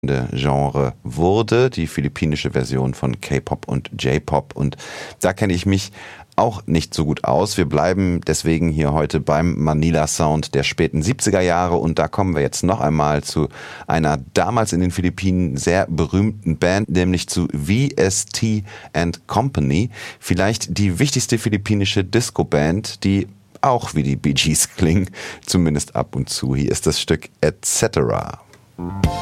Genre wurde, die philippinische Version von K-Pop und J-Pop. Und da kenne ich mich auch nicht so gut aus. Wir bleiben deswegen hier heute beim Manila Sound der späten 70er Jahre und da kommen wir jetzt noch einmal zu einer damals in den Philippinen sehr berühmten Band, nämlich zu VST and Company. Vielleicht die wichtigste philippinische Disco-Band, die auch wie die Bee Gees klingen, zumindest ab und zu. Hier ist das Stück Etc.